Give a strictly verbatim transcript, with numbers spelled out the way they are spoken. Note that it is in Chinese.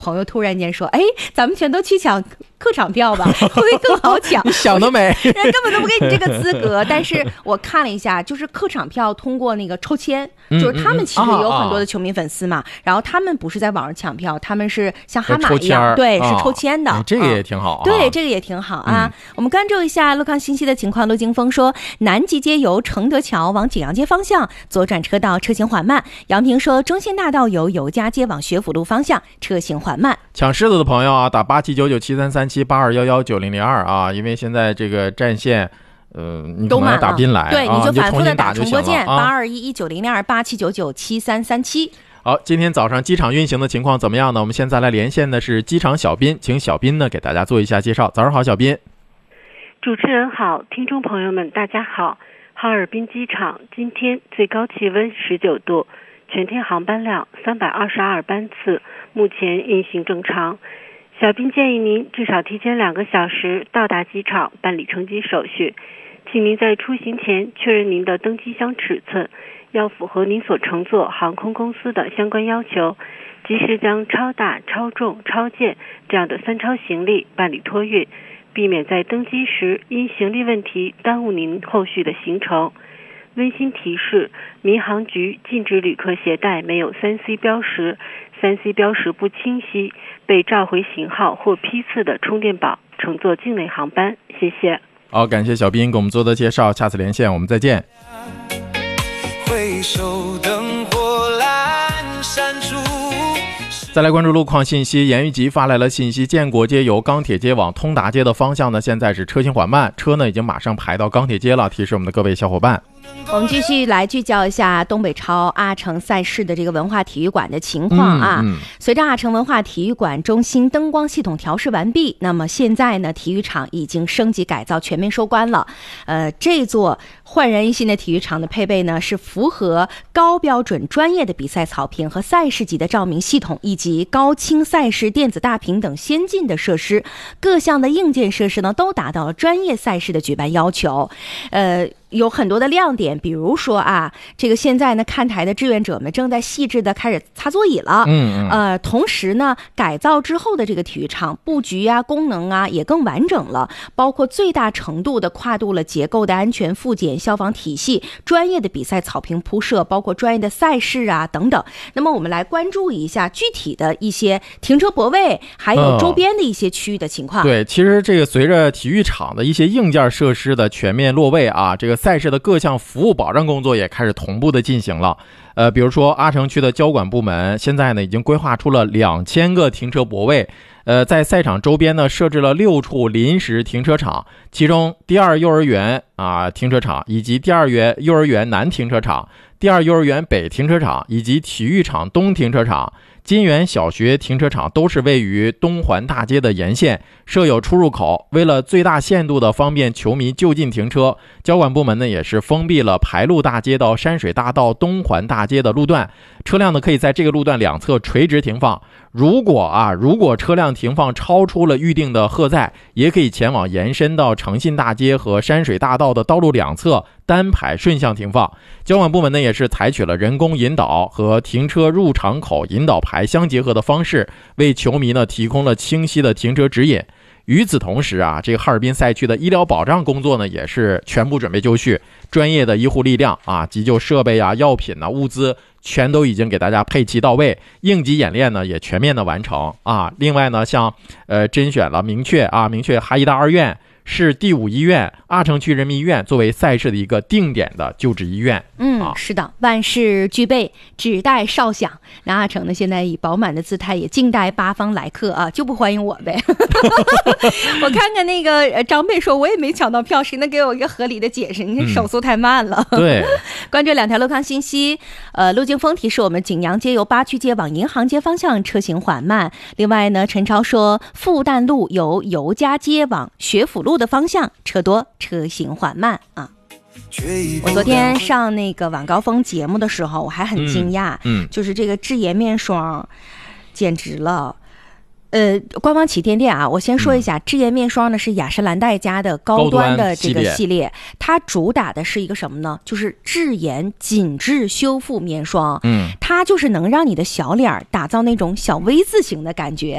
朋友突然间说，哎，咱们全都去抢客场票吧，会不会更好抢？ 你想得美， 人根本都不给你这个资格。但是我看了一下，就是客场票通过那个抽签，嗯、就是他们其实有很多的球迷粉丝嘛、嗯嗯啊，然后他们不是在网上抢票，他们是像哈马一样，对，是抽签的、 哦哎。这个也挺好、啊， 对，这个也挺好啊。嗯、我们关注一下路况信息的情况。陆京峰说，南极街由承德桥往景阳街方向左转车道车行缓慢。杨平说，中信大道由尤家街往学府路方向车行缓慢。 抢狮子的朋友啊，打八七九九七三三七八二幺幺九零零二啊，因为现在这个战线。呃，你可能要打宾来， 对， 啊、 你就反复的打重播键八二一一九零零二八七九九七三三七。 好，今天早上机场运行的情况怎么样呢？我们现在来连线的是机场小斌，请小斌呢给大家做一下介绍。早上好，小斌。 主持人好，听众朋友们大家好。哈尔滨机场今天最高气温十九度，全天航班量三百二十二班次，目前运行正常。小斌建议您至少提前两个小时到达机场办理乘机手续，请您在出行前确认您的登机箱尺寸，要符合您所乘坐航空公司的相关要求，及时将超大、超重、超健这样的三超行李办理托运，避免在登机时因行李问题耽误您后续的行程。温馨提示，民航局禁止旅客携带没有 三 C 标识、三 C 标识不清晰、被召回型号或批次的充电宝乘坐境内航班。谢谢。 好，感谢小斌给我们做的介绍，下次连线我们再见。 回首灯火阑珊处。 再来关注路况信息，严玉吉发来了信息，建国街由钢铁街往通达街的方向呢，现在是车行缓慢，车呢已经马上排到钢铁街了，提示我们的各位小伙伴。 我们继续来聚焦一下东北超阿城赛事的这个文化体育馆的情况啊。嗯嗯、随着阿城文化体育馆中心灯光系统调试完毕，那么现在呢，体育场已经升级改造，全面收官了。呃，这座焕然一新的体育场的配备呢，是符合高标准专业的比赛草坪和赛事级的照明系统，以及高清赛事电子大屏等先进的设施，各项的硬件设施呢，都达到了专业赛事的举办要求。呃。有很多的亮点，比如说啊，这个现在呢，看台的志愿者们正在细致的开始擦座椅了。嗯嗯。呃，同时呢，改造之后的这个体育场布局啊、功能啊也更完整了，包括最大程度的跨度了结构的安全附件、消防体系、专业的比赛草坪铺设，包括专业的赛事啊等等。那么我们来关注一下具体的一些停车泊位，还有周边的一些区域的情况。 嗯、对，其实这个随着体育场的一些硬件设施的全面落位啊，这个赛事的各项服务保障工作也开始同步的进行了。呃，比如说阿城区的交管部门现在呢已经规划出了两千个停车泊位，呃，在赛场周边呢设置了六处临时停车场，其中第二幼儿园啊停车场以及第二园幼儿园南停车场、第二幼儿园北停车场以及体育场东停车场、金源小学停车场都是位于东环大街的沿线，设有出入口。为了最大限度的方便球迷就近停车，交管部门呢也是封闭了排路大街到山水大道东环大街的路段，车辆呢可以在这个路段两侧垂直停放。如果啊，如果车辆停放超出了预定的荷载，也可以前往延伸到诚信大街和山水大道的道路两侧单排顺向停放。交管部门呢也是采取了人工引导和停车入场口引导牌相结合的方式，为球迷呢提供了清晰的停车指引。与此同时啊，这个哈尔滨赛区的医疗保障工作呢也是全部准备就绪，专业的医护力量啊、急救设备啊、药品啊、物资全都已经给大家配齐到位，应急演练呢也全面的完成啊。另外呢，像呃甄选了明确啊，明确哈医大二院是第五医院、阿城区人民医院作为赛事的一个定点的就职医院。 嗯，啊、是的，万事俱备，只待哨响。那阿城呢，现在以饱满的姿态也静待八方来客啊，就不欢迎我呗。我看看那个张贝说，我也没抢到票，谁能给我一个合理的解释？你看手速太慢了。 嗯、对， 关注两条路况信息。呃，陆京峰提示我们，景阳街由八区街往银行街方向车行缓慢。另外呢，陈超说，复旦路由尤家街往学府路的方向车多，车行缓慢啊。我昨天上那个晚高峰节目的时候，我还很惊讶，嗯，嗯就是这个智妍面霜，简直了。 呃，官方旗舰店啊，我先说一下，嗯、智妍面霜呢是雅诗兰黛家的高端的这个系列，它主打的是一个什么呢？就是智妍紧致修复面霜， 嗯， 它就是能让你的小脸打造那种小 V 字形的感觉。